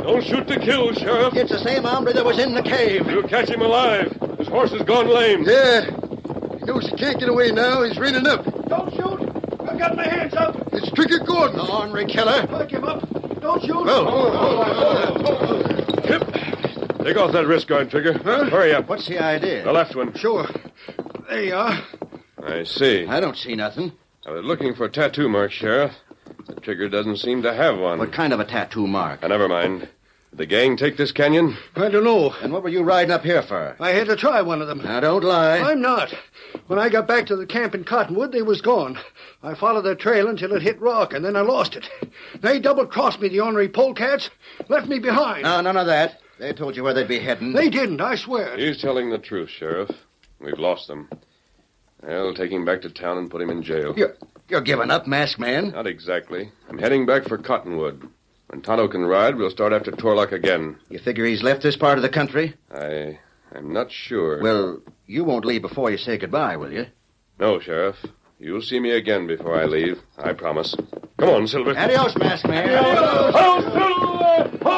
Don't shoot to kill, Sheriff. It's the same hombre that was in the cave. We'll catch him alive. His horse has gone lame. Yeah. He knows he can't get away now. He's reining up. Don't shoot. I've got my hands up. It's Trigger Gordon. The ornery killer. Pick him up. Don't shoot. Kip, take off that wrist guard, Trigger. Hurry up. What's the idea? The left one. Sure. There you are. I see. I don't see nothing. I was looking for tattoo marks, Sheriff. The Trigger doesn't seem to have one. What kind of a tattoo mark? Never mind. Did the gang take this canyon? I don't know. And what were you riding up here for? I had to try one of them. Now, don't lie. I'm not. When I got back to the camp in Cottonwood, they was gone. I followed their trail until it hit rock, and then I lost it. They double-crossed me, the ornery polecats. Left me behind. No, none of that. They told you where they'd be heading. They didn't, I swear. He's telling the truth, Sheriff. We've lost them. I'll take him back to town and put him in jail. You're giving up, masked man. Not exactly. I'm heading back for Cottonwood. When Tonto can ride, we'll start after Torlock again. You figure he's left this part of the country? I'm not sure. Well, you won't leave before you say goodbye, will you? No, Sheriff. You'll see me again before I leave. I promise. Come on, Silver. Adios, masked man. Adios, Silver!